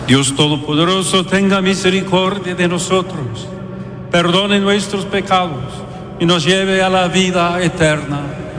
Dios Todopoderoso, tenga misericordia de nosotros, perdone nuestros pecados y nos lleve a la vida eterna.